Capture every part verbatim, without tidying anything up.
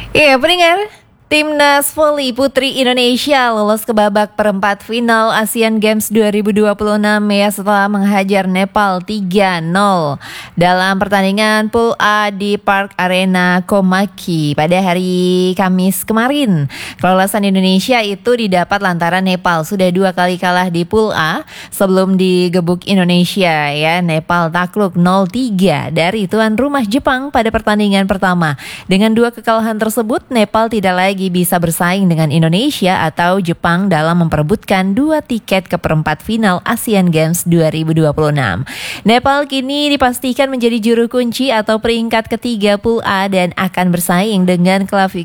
Iya, pendengar, Timnas Voli Putri Indonesia lolos ke babak perempat final Asian Games dua ribu dua puluh enam ya setelah menghajar Nepal tiga nol dalam pertandingan Pool A di Park Arena Komaki pada hari Kamis kemarin. Kelolosan Indonesia itu didapat lantaran Nepal sudah dua kali kalah di Pool A sebelum digebuk Indonesia ya. Nepal takluk nol tiga dari tuan rumah Jepang pada pertandingan pertama. Dengan dua kekalahan tersebut, Nepal tidak lagi bisa bersaing dengan Indonesia atau Jepang dalam memperebutkan dua tiket ke perempat final Asian Games dua ribu dua puluh enam. Nepal kini dipastikan menjadi juru kunci atau peringkat ketiga Pool A dan akan bersaing dengan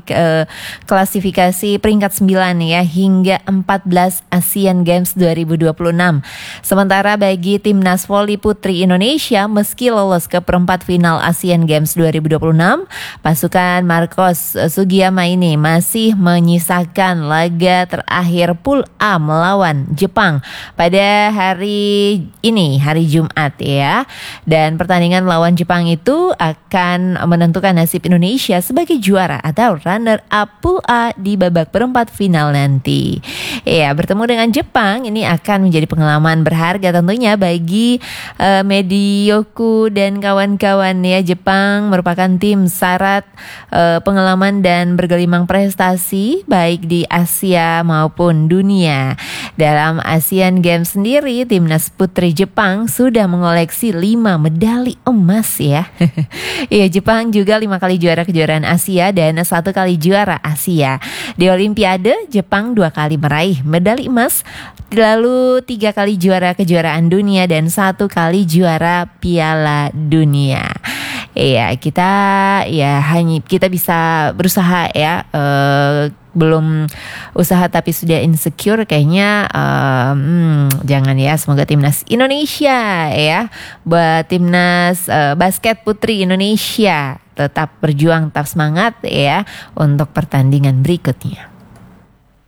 klasifikasi peringkat sembilan ya hingga empat belas Asian Games dua ribu dua puluh enam. Sementara bagi Timnas Voli Putri Indonesia, meski lolos ke perempat final Asian Games dua ribu dua puluh enam, pasukan Marcos Sugiyama ini masih masih menyisakan laga terakhir Pool A melawan Jepang pada hari ini, hari Jumat ya. Dan pertandingan melawan Jepang itu akan menentukan nasib Indonesia sebagai juara atau runner up Pool A di babak perempat final nanti. Ya, bertemu dengan Jepang ini akan menjadi pengalaman berharga tentunya bagi uh, Medioku dan kawan-kawan ya. Jepang merupakan tim syarat uh, pengalaman dan bergelimang prestasi prestasi baik di Asia maupun dunia. Dalam Asian Games sendiri, Timnas Putri Jepang sudah mengoleksi lima medali emas ya. Ya, Jepang juga lima kali juara kejuaraan Asia dan satu kali juara Asia. Di Olimpiade, Jepang dua kali meraih medali emas, lalu tiga kali juara kejuaraan dunia dan satu kali juara Piala Dunia. Iya, kita ya hanya kita bisa berusaha ya, uh, belum usaha tapi sudah insecure kayaknya, uh, hmm, jangan ya. Semoga timnas Indonesia ya, buat timnas uh, basket putri Indonesia tetap berjuang, tetap semangat ya untuk pertandingan berikutnya.